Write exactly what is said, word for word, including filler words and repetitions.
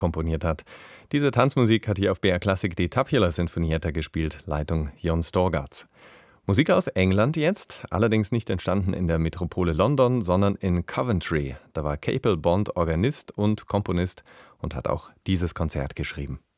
komponiert hat. Diese Tanzmusik hat hier auf B R Classic die Tapiola Sinfonietta gespielt, Leitung Jon Storgats. Musik aus England jetzt, allerdings nicht entstanden in der Metropole London, sondern in Coventry. Da war Capel Bond Organist und Komponist und hat auch dieses Konzert geschrieben.